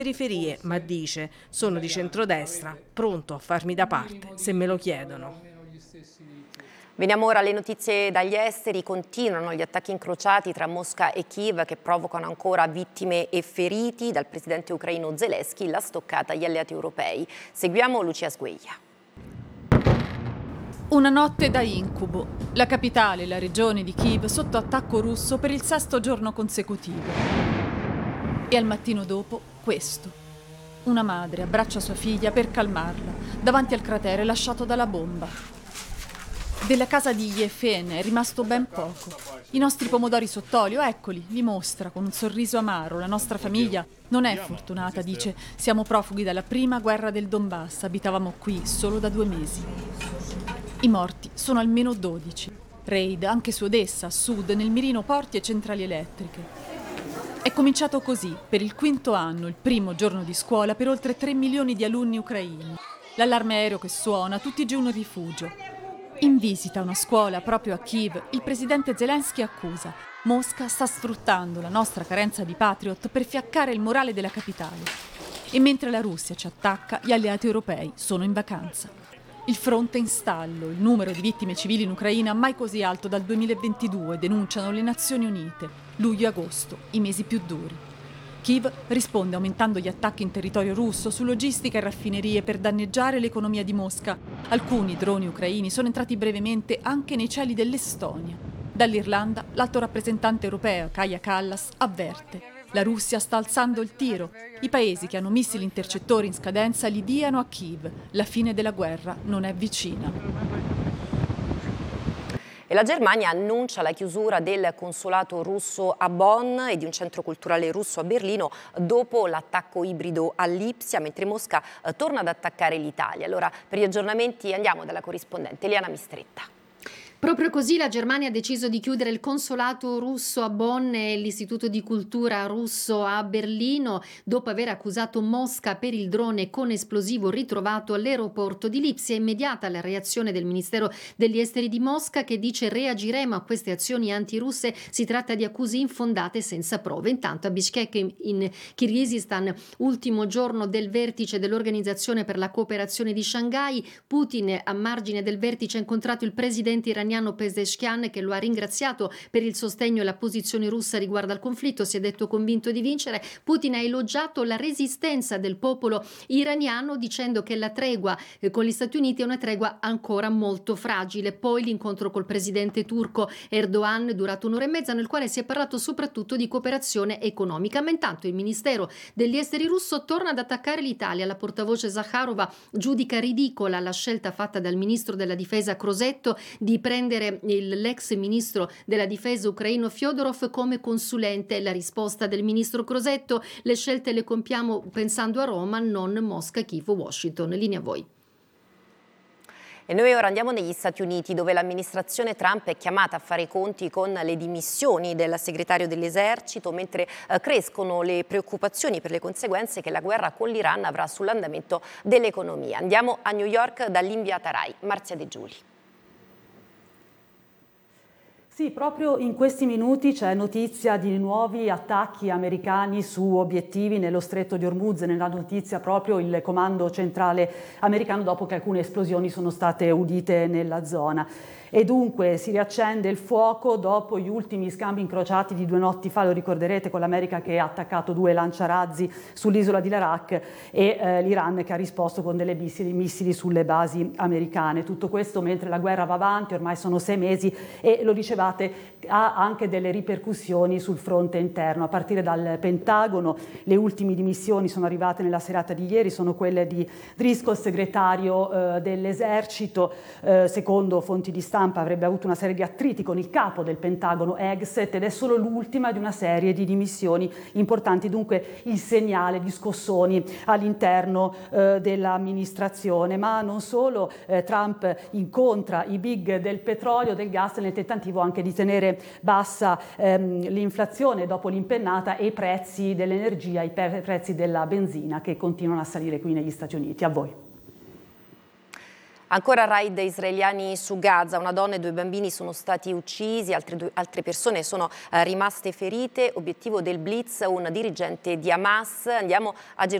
periferie, ma dice: sono di centrodestra, pronto a farmi da parte se me lo chiedono. Veniamo ora alle notizie dagli esteri. Continuano gli attacchi incrociati tra Mosca e Kiev che provocano ancora vittime e feriti. Dal presidente ucraino Zelensky la stoccata agli alleati europei. Seguiamo Lucia Sgueglia. Una notte da incubo. La capitale, la regione di Kiev, sotto attacco russo per il 6° giorno consecutivo. E al mattino dopo, questo. Una madre abbraccia sua figlia per calmarla, davanti al cratere lasciato dalla bomba. Della casa di Yefen è rimasto ben poco. I nostri pomodori sott'olio, eccoli, li mostra con un sorriso amaro. La nostra famiglia non è fortunata, dice. Siamo profughi dalla prima guerra del Donbass, abitavamo qui solo da 2 mesi. I morti sono almeno 12. Raid anche su Odessa, a sud, nel mirino porti e centrali elettriche. È cominciato così, per il 5° anno, il primo giorno di scuola per oltre 3 milioni di alunni ucraini. L'allarme aereo che suona, tutti giù in rifugio. In visita a una scuola proprio a Kiev, il presidente Zelensky accusa: Mosca sta sfruttando la nostra carenza di patriot per fiaccare il morale della capitale. E mentre la Russia ci attacca, gli alleati europei sono in vacanza. Il fronte è in stallo, il numero di vittime civili in Ucraina mai così alto dal 2022, denunciano le Nazioni Unite. Luglio e agosto, i mesi più duri. Kiev risponde aumentando gli attacchi in territorio russo su logistica e raffinerie per danneggiare l'economia di Mosca. Alcuni droni ucraini sono entrati brevemente anche nei cieli dell'Estonia. Dall'Irlanda, l'alto rappresentante europeo Kaja Kallas avverte: la Russia sta alzando il tiro. I paesi che hanno missili intercettori in scadenza li diano a Kiev. La fine della guerra non è vicina. E la Germania annuncia la chiusura del consolato russo a Bonn e di un centro culturale russo a Berlino dopo l'attacco ibrido a Lipsia, mentre Mosca torna ad attaccare l'Italia. Allora, per gli aggiornamenti andiamo dalla corrispondente Eliana Mistretta. Proprio così la Germania ha deciso di chiudere il consolato russo a Bonn e l'istituto di cultura russo a Berlino dopo aver accusato Mosca per il drone con esplosivo ritrovato all'aeroporto di Lipsia. È immediata la reazione del Ministero degli Esteri di Mosca che dice: reagiremo a queste azioni antirusse, si tratta di accuse infondate senza prove. Intanto a Bishkek in Kirghizistan, ultimo giorno del vertice dell'Organizzazione per la cooperazione di Shanghai, Putin a margine del vertice ha incontrato il presidente iraniano Pezeshkian, che lo ha ringraziato per il sostegno e la posizione russa riguardo al conflitto. Si è detto convinto di vincere. Putin ha elogiato la resistenza del popolo iraniano dicendo che la tregua con gli Stati Uniti è una tregua ancora molto fragile. Poi l'incontro col presidente turco Erdogan durato 1 ora e mezza, nel quale si è parlato soprattutto di cooperazione economica. Ma intanto il Ministero degli Esteri russo torna ad attaccare l'Italia. La portavoce Zakharova giudica ridicola la scelta fatta dal ministro della difesa Crosetto di prendere l'ex ministro della difesa ucraino Fyodorov come consulente. La risposta del ministro Crosetto: le scelte le compiamo pensando a Roma, non Mosca, Kiev o Washington. Linea a voi. E noi ora andiamo negli Stati Uniti, dove l'amministrazione Trump è chiamata a fare i conti con le dimissioni del segretario dell'esercito, mentre crescono le preoccupazioni per le conseguenze che la guerra con l'Iran avrà sull'andamento dell'economia. Andiamo a New York dall'inviata Rai, Marzia De Giuli. Sì, proprio in questi minuti c'è notizia di nuovi attacchi americani su obiettivi nello stretto di Hormuz. Nella notizia proprio il comando centrale americano dopo che alcune esplosioni sono state udite nella zona. E dunque si riaccende il fuoco dopo gli ultimi scambi incrociati di 2 notti fa, lo ricorderete, con l'America che ha attaccato 2 lanciarazzi sull'isola di Larak e l'Iran che ha risposto con delle missili sulle basi americane. Tutto questo mentre la guerra va avanti, ormai sono 6 mesi e lo dicevate, ha anche delle ripercussioni sul fronte interno. A partire dal Pentagono, le ultime dimissioni sono arrivate nella serata di ieri, sono quelle di Driscoll, segretario dell'esercito. Secondo fonti di stampa avrebbe avuto una serie di attriti con il capo del Pentagono, Hegseth, ed è solo l'ultima di una serie di dimissioni importanti, dunque il segnale di scossoni all'interno dell'amministrazione. Ma non solo, Trump incontra i big del petrolio, del gas, nel tentativo anche di tenere bassa l'inflazione dopo l'impennata e i prezzi dell'energia, i prezzi della benzina che continuano a salire qui negli Stati Uniti. A voi. Ancora raid israeliani su Gaza, una donna e 2 bambini sono stati uccisi, altre persone sono rimaste ferite. Obiettivo del blitz un dirigente di Hamas. Andiamo a Gerusalemme.